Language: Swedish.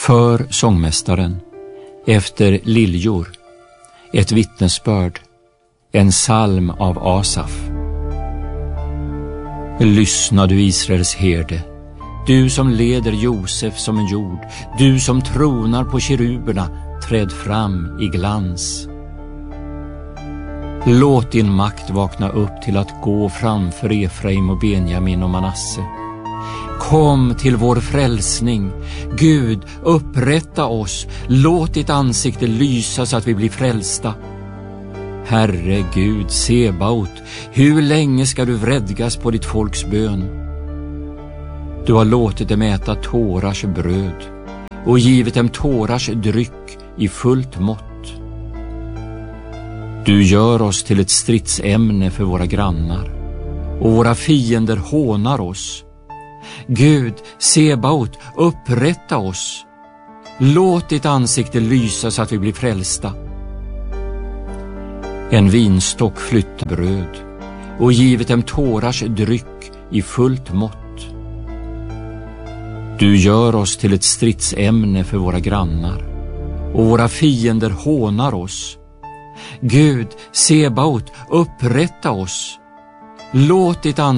För sångmästaren, efter liljor, ett vittnesbörd, en psalm av Asaf. Lyssna, du Israels herde, du som leder Josef som en jord, du som tronar på keruberna, träd fram i glans. Låt din makt vakna upp till att gå framför Efraim och Benjamin och Manasse. Kom till vår frälsning. Gud, upprätta oss. Låt ditt ansikte lysa så att vi blir frälsta. Herre Gud, Sebaot, hur länge ska du vredgas på ditt folks bön? Du har låtit dem äta tårars bröd och givit dem tårars dryck i fullt mått. Du gör oss till ett stridsämne för våra grannar och våra fiender hånar oss. Gud, Sebaot, upprätta oss. Låt ditt ansikte lysa så att vi blir frälsta. En vinstock flyttar bröd och givit dem tårars dryck i fullt mått. Du gör oss till ett stridsämne för våra grannar och våra fiender hånar oss. Gud, Sebaot, upprätta oss. Låt ditt ansikte